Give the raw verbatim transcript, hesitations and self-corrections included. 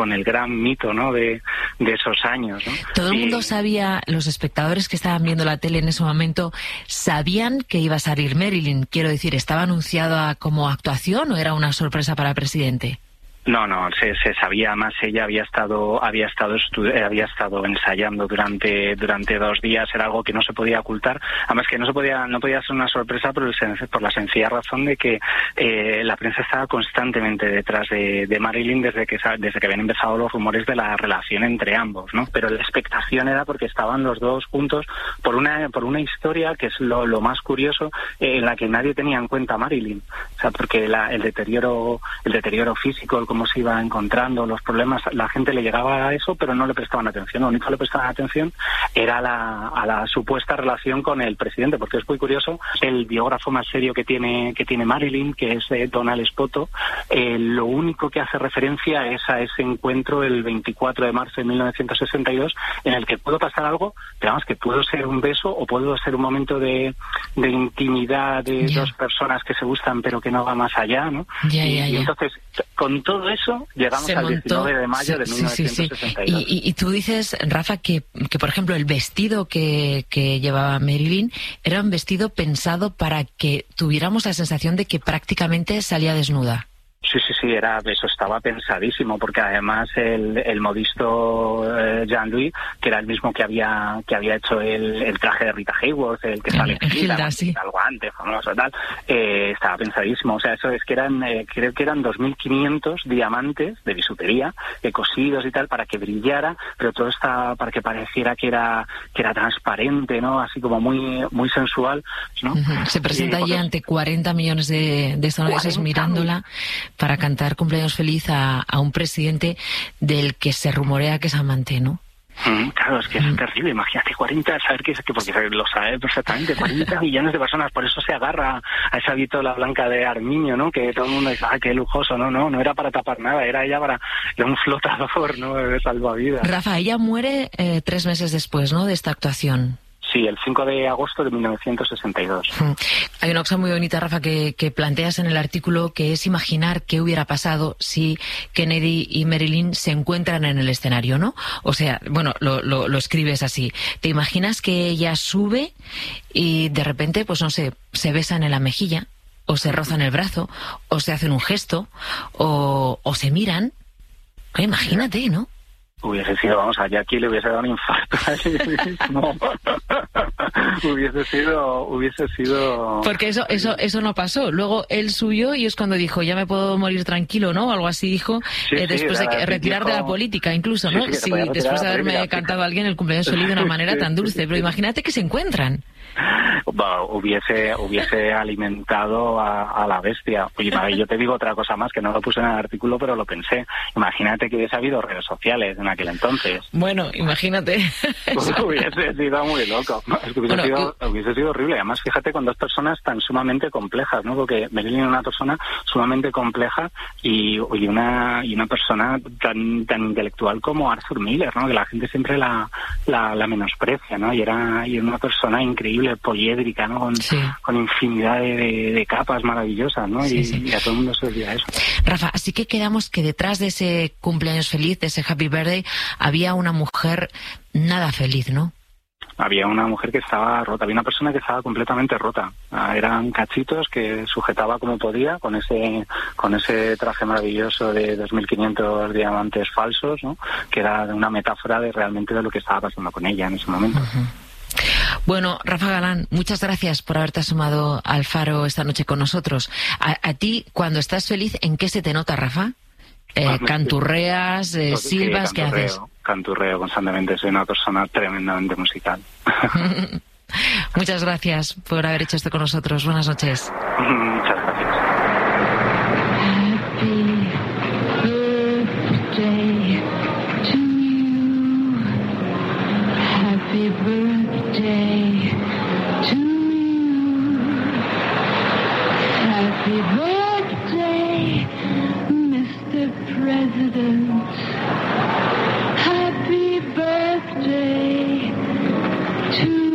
con el gran mito, ¿no?, de, de esos años, ¿no? Todo el y... mundo sabía, los espectadores que estaban viendo la tele en ese momento, ¿sabían que iba a salir Marilyn? Quiero decir, ¿estaba anunciada como actuación o era una sorpresa para el presidente? No, no, se, se sabía más. Ella había estado, había estado, estu- había estado ensayando durante durante dos días. Era algo que no se podía ocultar. Además que no se podía, no podía ser una sorpresa por, el, por la sencilla razón de que eh, la prensa estaba constantemente detrás de, de Marilyn desde que desde que habían empezado los rumores de la relación entre ambos, ¿no? Pero la expectación era porque estaban los dos juntos por una por una historia que es lo, lo más curioso, eh, en la que nadie tenía en cuenta a Marilyn. O sea, porque la, el deterioro el deterioro físico, el cómo se iba encontrando, los problemas, la gente le llegaba a eso, pero no le prestaban atención. Lo único que le prestaban atención era la, a la supuesta relación con el presidente, porque es muy curioso, el biógrafo más serio que tiene que tiene Marilyn, que es eh, Donald Spoto, eh, lo único que hace referencia es a ese encuentro el veinticuatro de marzo de mil novecientos sesenta y dos, en el que pudo pasar algo, pero vamos, que pudo ser un beso o pudo ser un momento de, de intimidad de yeah. dos personas que se gustan pero que no va más allá, ¿no? Yeah, y, yeah, y yeah. entonces, con todo eso, llegamos se al montó, diecinueve de mayo se, de mil novecientos sesenta y dos. Sí, sí, sí. Y, y, y tú dices, Rafa, que, que por ejemplo el vestido que, que llevaba Marilyn era un vestido pensado para que tuviéramos la sensación de que prácticamente salía desnuda. Sí, sí, sí, era, eso estaba pensadísimo, porque además el, el modisto eh, Jean-Louis, que era el mismo que había que había hecho el, el traje de Rita Hayworth, el que sale en Hilda, sí. el guante famoso y tal, eh, estaba pensadísimo. O sea, eso es que eran, eh, creo que eran dos mil quinientos diamantes de bisutería, eh, cosidos y tal, para que brillara, pero todo está para que pareciera que era que era transparente, ¿no? Así como muy muy sensual, ¿no? Uh-huh. Se presenta y, allí pues, ante cuarenta millones de, de estadounidenses mirándola para cantar Cumpleaños Feliz a, a un presidente del que se rumorea que es amante, ¿no? Mm, claro, es que es mm. terrible. Imagínate cuarenta, saber que es que porque lo sabe perfectamente, cuarenta millones de personas, por eso se agarra a esa vitola blanca de Armiño, ¿no? Que todo el mundo dice, ah, qué lujoso, no, no, no era para tapar nada, era ella para, era un flotador, ¿no? De salvavidas. Rafa, ella muere eh, tres meses después, ¿no? De esta actuación. Sí, el cinco de agosto de mil novecientos sesenta y dos. Hay una cosa muy bonita, Rafa, que, que planteas en el artículo, que es imaginar qué hubiera pasado si Kennedy y Marilyn se encuentran en el escenario, ¿no? O sea, bueno, lo, lo, lo escribes así. ¿Te imaginas que ella sube y de repente, pues no sé, se besan en la mejilla, o se rozan el brazo, o se hacen un gesto, o, o se miran? Imagínate, ¿no? Hubiese sido, vamos, a Jackie le hubiese dado un infarto. No. hubiese sido, hubiese sido... Porque eso, eso, eso no pasó. Luego él subió y es cuando dijo, ya me puedo morir tranquilo, ¿no? O algo así dijo, sí, eh, después sí, de que, retirar dijo... de la política incluso, ¿no? Sí, sí, sí, después de haberme política, cantado a alguien el cumpleaños feliz de una manera tan dulce. Pero imagínate que se encuentran. Bueno, hubiese hubiese alimentado a, a la bestia. Y yo te digo otra cosa más, que no lo puse en el artículo, pero lo pensé. Imagínate que hubiese habido redes sociales en aquel entonces. Bueno, imagínate. Hubiese sido muy loco. Es que hubiese, bueno, sido, y... hubiese sido horrible. Además, fíjate, con dos personas tan sumamente complejas, ¿no? Porque Marilyn es una persona sumamente compleja y, y una y una persona tan tan intelectual como Arthur Miller, ¿no? Que la gente siempre la la, la menosprecia, ¿no? Y era y una persona increíble, poliédrica, ¿no? Con, sí. con infinidad de, de, de capas maravillosas, ¿no? Sí, y, sí. y a todo el mundo se olvida eso. Rafa, así que quedamos que detrás de ese cumpleaños feliz, de ese happy birthday, había una mujer nada feliz, ¿no? Había una mujer que estaba rota, había una persona que estaba completamente rota. Eran cachitos que sujetaba como podía con ese con ese traje maravilloso de dos mil quinientos diamantes falsos, ¿no? Que era una metáfora de realmente de lo que estaba pasando con ella en ese momento. Uh-huh. Bueno, Rafa Galán, muchas gracias por haberte asomado al Faro esta noche con nosotros. A, a ti, cuando estás feliz, ¿en qué se te nota, Rafa? Eh, ¿Canturreas, eh, silbas, qué haces? Canturreo constantemente, soy una persona tremendamente musical. Muchas gracias por haber hecho esto con nosotros. Buenas noches. Muchas gracias. Happy birthday to you. Happy birthday.